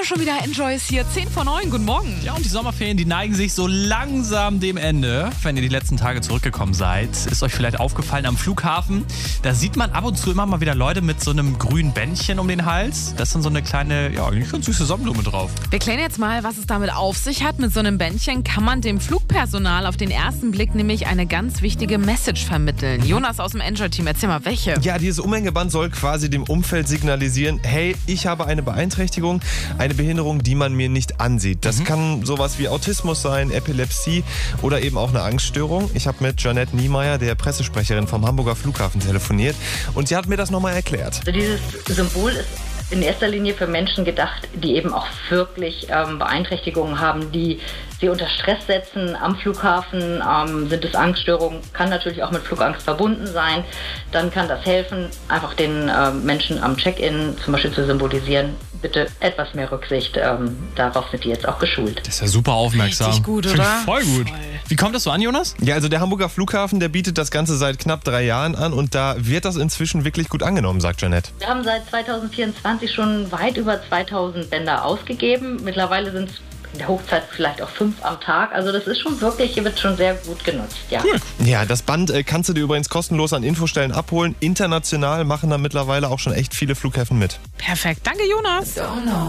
schon wieder Enjoy ist hier. 10 vor 9. Guten Morgen. Ja, und die Sommerferien, die neigen sich so langsam dem Ende. Wenn ihr die letzten Tage zurückgekommen seid, ist euch vielleicht aufgefallen am Flughafen, da sieht man ab und zu immer mal wieder Leute mit so einem grünen Bändchen um den Hals. Da ist dann so eine kleine, ja, eigentlich ganz süße Sonnenblume drauf. Wir klären jetzt mal, was es damit auf sich hat. Mit so einem Bändchen kann man dem Flugpersonal auf den ersten Blick nämlich eine ganz wichtige Message vermitteln. Jonas aus dem Enjoy-Team, erzähl mal, welche? Ja, dieses Umhängeband soll quasi dem Umfeld signalisieren, hey, ich habe eine Beeinträchtigung, eine Behinderung, die man mir nicht ansieht. Das kann sowas wie Autismus sein, Epilepsie oder eben auch eine Angststörung. Ich habe mit Janette Niemeyer, der Pressesprecherin vom Hamburger Flughafen, telefoniert und sie hat mir das nochmal erklärt. Also dieses Symbol ist in erster Linie für Menschen gedacht, die eben auch wirklich Beeinträchtigungen haben, die sie unter Stress setzen am Flughafen. Sind es Angststörungen, kann natürlich auch mit Flugangst verbunden sein. Dann kann das helfen, einfach den Menschen am Check-in zum Beispiel zu symbolisieren, bitte etwas mehr Rücksicht, darauf sind die jetzt auch geschult. Das ist ja super aufmerksam. Richtig gut, Finde ich oder? voll gut. Wie kommt das so an, Jonas? Ja, also der Hamburger Flughafen, der bietet das Ganze seit knapp 3 Jahren an und da wird das inzwischen wirklich gut angenommen, sagt Janette. Wir haben seit 2024 schon weit über 2000 Bänder ausgegeben. Mittlerweile sind es in der Hochzeit vielleicht auch 5 am Tag. Also das ist schon wirklich, wird schon sehr gut genutzt. Ja. Cool. Ja, das Band kannst du dir übrigens kostenlos an Infostellen abholen. International machen da mittlerweile auch schon echt viele Flughäfen mit. Perfekt. Danke, Jonas.